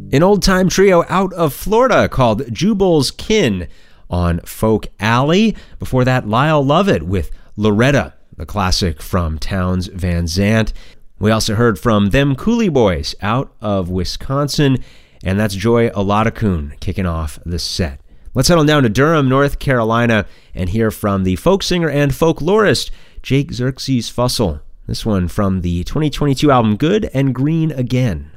An old-time trio out of Florida called Jubal's Kin on Folk Alley. Before that, Lyle Lovett with Loretta, the classic from Townes Van Zandt. We also heard from Them Coulee Boys out of Wisconsin, and that's Joy Oladokun kicking off the set. Let's head on down to Durham, North Carolina, and hear from the folk singer and folklorist Jake Xerxes Fussell. This one from the 2022 album Good and Green Again.